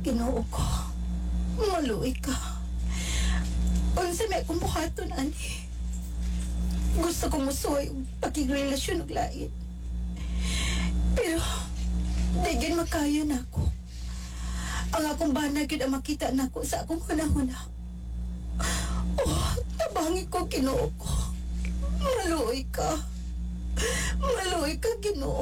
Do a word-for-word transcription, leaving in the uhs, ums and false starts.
Ginoo ko. Maluoy ka. Unsa may akong buhaton, ani. Gusto ko musuoy og pakigrelasyon og lain. Pero, dahil makayo na ako. Ang akong banag yun ang makita na ako sa akong hunahuna. Oh, tabangi ko, Ginoo ko. Maluoy ka. Maluoy ka, Ginoo.